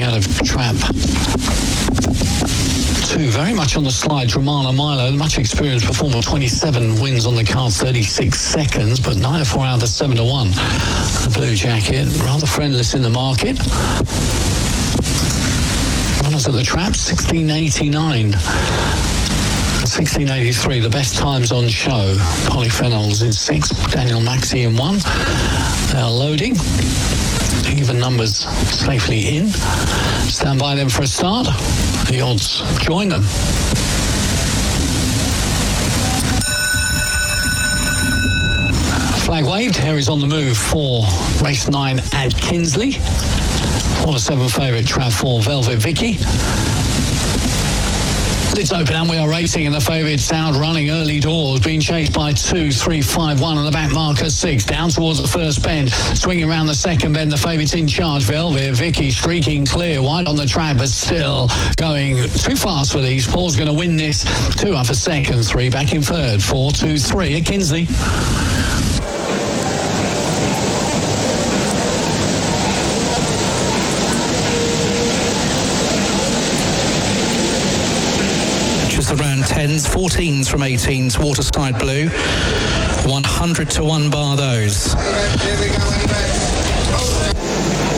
out of trap 2, very much on the slide. Romana Milo, much experienced performer, 27 wins on the card, 36 seconds, but 9 or 4 out of the 7 to 1. The blue jacket, rather friendless in the market. Runners at the trap, 16.89. 16.83, the best times on show. Polyphenols in 6, Daniel Maxey in 1. They are loading. Even numbers safely in. Stand by them for a start. The odds join them. Flag waved. Harry's on the move for race 9 at Kinsley. 4 to 7 favourite, Trav 4, Velvet Vicky. It's open and we are racing, and the favourite Sound running early doors, being chased by 2, 3, 5, 1 on the back marker 6. Down towards the first bend, swinging around the second bend, the favourite's in charge. Velvet Vicky streaking clear, wide on the track, but still going too fast for these. 4's going to win this. 2 up for second, 3 back in third. 4, 2, 3 at Kinsley. Around 10s, 14s from 18s, Waterside Blue, 100 to 1 bar those.